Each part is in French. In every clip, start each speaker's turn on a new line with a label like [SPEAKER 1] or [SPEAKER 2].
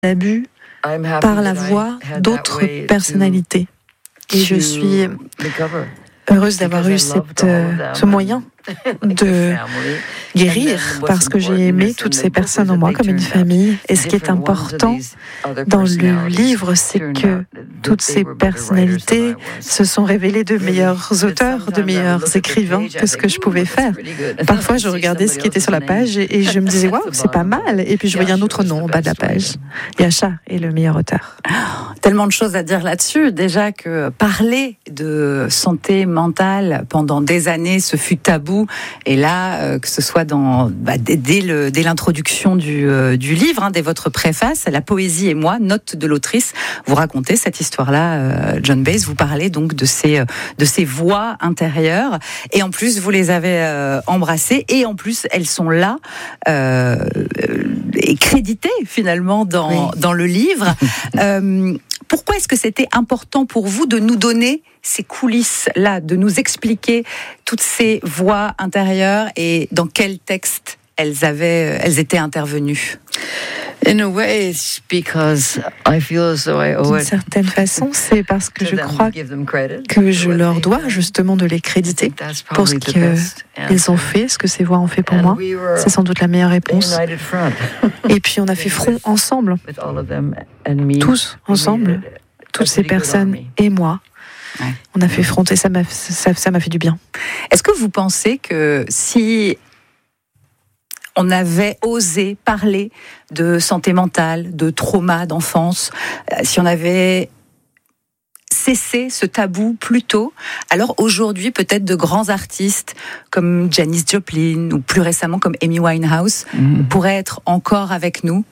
[SPEAKER 1] d'abus par la voix d'autres personnalités. Et je suis heureuse d'avoir eu ce moyen de guérir, parce que j'ai aimé toutes ces personnes en moi comme une famille. Et ce qui est important dans le livre, c'est que toutes ces personnalités se sont révélées de meilleurs auteurs, de meilleurs écrivains que ce que je pouvais faire. Parfois, je regardais ce qui était sur la page et je me disais « Waouh, c'est pas mal !» Et puis je voyais un autre nom au bas de la page. Yasha est le meilleur auteur.
[SPEAKER 2] Tellement de choses à dire là-dessus. Déjà que parler de santé mentale pendant des années, ce fut tabou. Et là, que ce soit dès l'introduction du livre, dès votre préface, La poésie et moi, note de l'autrice, vous racontez cette histoire-là, John Baez. Vous parlez donc de ces voix intérieures. Et en plus, vous les avez embrassées. Et en plus, elles sont là, et créditées finalement dans le livre. Pourquoi est-ce que c'était important pour vous de nous donner ces coulisses-là, de nous expliquer toutes ces voix intérieures et dans quel texte elles étaient intervenues?
[SPEAKER 1] D'une certaine façon, c'est parce que je crois que je leur dois justement de les créditer pour ce qu'ils ont fait, ce que ces voix ont fait pour moi. C'est sans doute la meilleure réponse. Et puis on a fait front ensemble, tous ensemble, toutes ces personnes et moi. Ouais. On a fait front et ça m'a fait du bien.
[SPEAKER 2] Est-ce que vous pensez que si on avait osé parler de santé mentale, de trauma d'enfance, si on avait cessé ce tabou plus tôt, alors aujourd'hui peut-être de grands artistes comme Janis Joplin ou plus récemment comme Amy Winehouse pourraient être encore avec nous?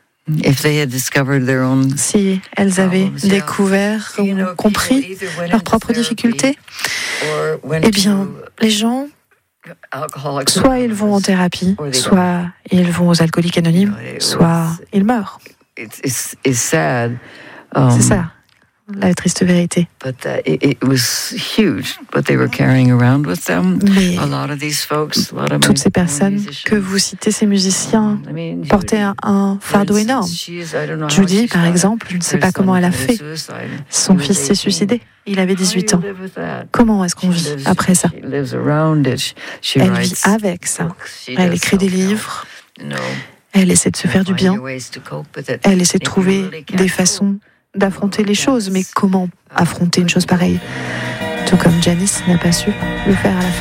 [SPEAKER 1] Si elles avaient découvert ou compris leurs propres difficultés, eh bien, les gens, soit ils vont en thérapie, soit ils vont aux alcooliques anonymes, soit ils meurent. C'est ça, la triste vérité. Mais toutes ces personnes que vous citez, ces musiciens, portaient un fardeau énorme. Judy, par exemple, je ne sais pas comment elle a fait. Son fils s'est suicidé. Il avait 18 ans. Comment est-ce qu'on vit après ça? Elle vit avec ça. Elle écrit des livres. Elle essaie de se faire du bien. Elle essaie de trouver des façons d'affronter les choses, mais comment affronter une chose pareille? Tout comme Janis n'a pas su le faire à la fin.